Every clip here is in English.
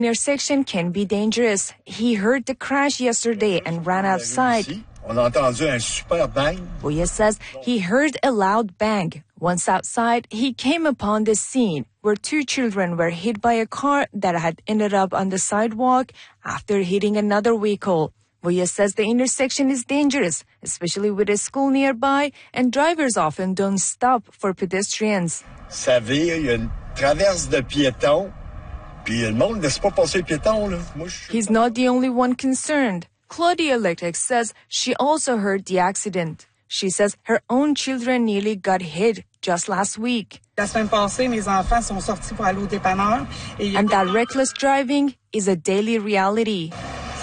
Intersection can be dangerous. He heard the crash yesterday and ran outside. Boye says he heard a loud bang. Once outside, he came upon the scene where two children were hit by a car that had ended up on the sidewalk after hitting another vehicle. Boye says the intersection is dangerous, especially with a school nearby, and drivers often don't stop for pedestrians. He's not the only one concerned. Claudia Leclerc says she also heard the accident. She says her own children nearly got hit just last week. And that reckless driving is a daily reality.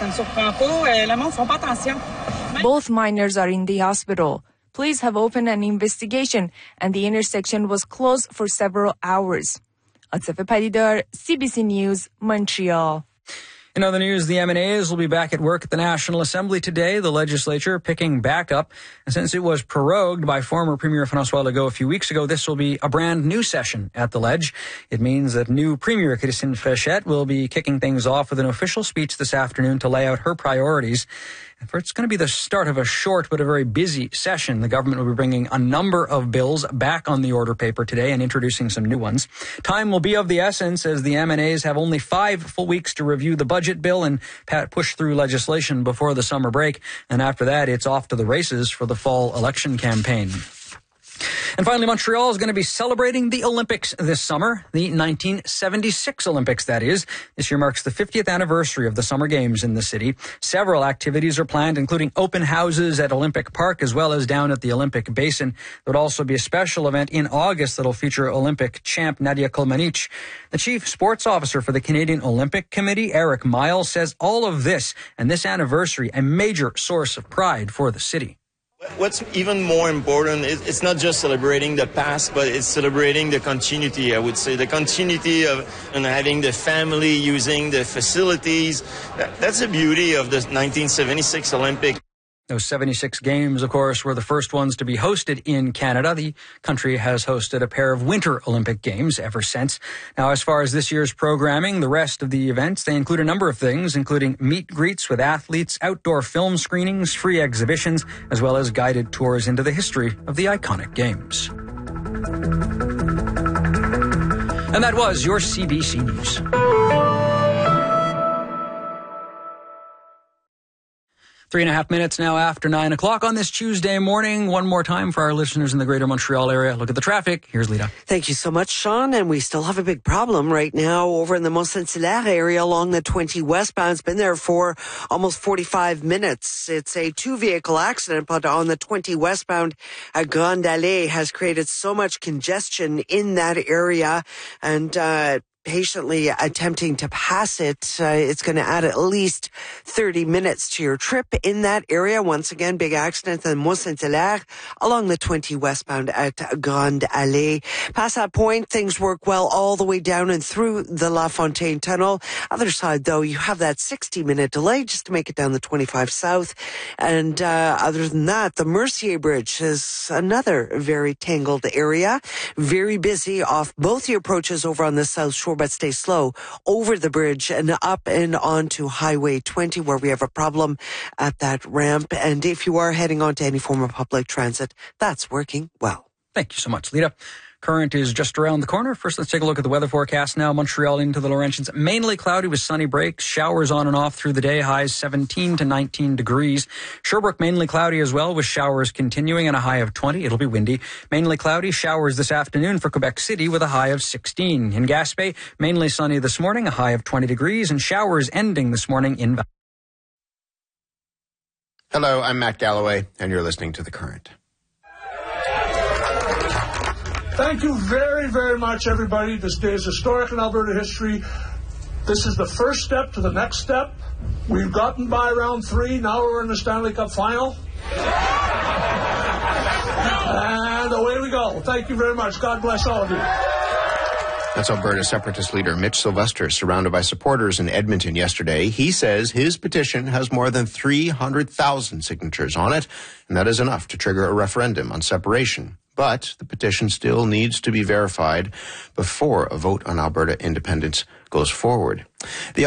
Both minors are in the hospital. Police have opened an investigation and the intersection was closed for several hours. Atif Padidar, CBC News, Montreal. In other news, the MNAs will be back at work at the National Assembly today, the legislature picking back up. And since it was prorogued by former Premier François Legault a few weeks ago, this will be a brand new session at the Ledge. It means that new Premier Christine Fréchette will be kicking things off with an official speech this afternoon to lay out her priorities. It's going to be the start of a short but a very busy session. The government will be bringing a number of bills back on the order paper today and introducing some new ones. Time will be of the essence as the MNAs have only 5 full weeks to review the budget bill and push through legislation before the summer break. And after that, it's off to the races for the fall election campaign. And finally, Montreal is going to be celebrating the Olympics this summer, the 1976 Olympics, that is. This year marks the 50th anniversary of the Summer Games in the city. Several activities are planned, including open houses at Olympic Park as well as down at the Olympic Basin. There would also be a special event in August that will feature Olympic champ Nadia Comaneci. The chief sports officer for the Canadian Olympic Committee, Eric Miles, says all of this and this anniversary a major source of pride for the city. What's even more important is it's not just celebrating the past, but it's celebrating the continuity, I would say. The continuity of having the family, using the facilities. That's the beauty of the 1976 Olympics. Those 76 games, of course, were the first ones to be hosted in Canada. The country has hosted a pair of Winter Olympic Games ever since. Now, as far as this year's programming, the rest of the events, they include a number of things, including meet greets with athletes, outdoor film screenings, free exhibitions, as well as guided tours into the history of the iconic games. And that was your CBC News. 3.5 minutes now after 9 o'clock on this Tuesday morning. One more time for our listeners in the greater Montreal area. Look at the traffic. Here's Lita. Thank you so much, Sean. And we still have a big problem right now over in the Mont-Saint-Hilaire area along the 20 westbound. It's been there for almost 45 minutes. It's a 2-vehicle accident, but on the 20 westbound at Grande Allée has created so much congestion in that area. And, patiently attempting to pass it. It's going to add at least 30 minutes to your trip in that area. Once again, big accident in Mont-Saint-Hilaire along the 20 westbound at Grande Allée. Past that point, things work well all the way down and through the La Fontaine Tunnel. Other side, though, you have that 60-minute delay just to make it down the 25 south. And other than that, the Mercier Bridge is another very tangled area. Very busy off both the approaches over on the South Shore, but stay slow over the bridge and up and onto Highway 20 where we have a problem at that ramp. And if you are heading on to any form of public transit, that's working well. Thank you so much, Lita. Current is just around the corner. First, let's take a look at the weather forecast now. Montreal into the Laurentians. Mainly cloudy with sunny breaks. Showers on and off through the day. Highs 17 to 19 degrees. Sherbrooke mainly cloudy as well with showers continuing and a high of 20. It'll be windy. Mainly cloudy. Showers this afternoon for Quebec City with a high of 16. In Gaspé, mainly sunny this morning. A high of 20 degrees and showers ending this morning in... Hello, I'm Matt Galloway and you're listening to The Current. Thank you very, very much, everybody. This day is historic in Alberta history. This is the first step to the next step. We've gotten by round 3. Now we're in the Stanley Cup final. And away we go. Thank you very much. God bless all of you. That's Alberta Separatist leader Mitch Sylvester, surrounded by supporters in Edmonton yesterday. He says his petition has more than 300,000 signatures on it, and that is enough to trigger a referendum on separation. But the petition still needs to be verified before a vote on Alberta independence goes forward. The